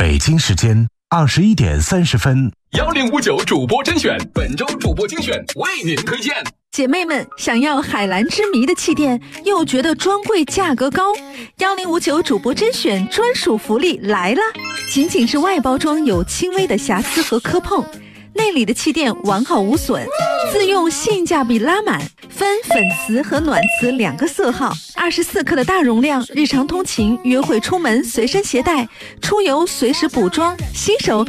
北京时间21:30。 1059主播甄选，本周主播精选为您推荐。 姐妹们，想要海蓝之谜的气垫，又觉得专柜价格高，1059主播甄选专属福利来了！仅仅是外包装有轻微的瑕疵和磕碰，内里的气垫完好无损，自用性价比拉满，分粉瓷和暖瓷2个色号，24克的大容量，日常通勤、约会、出门随身携带，出游随时补妆，新手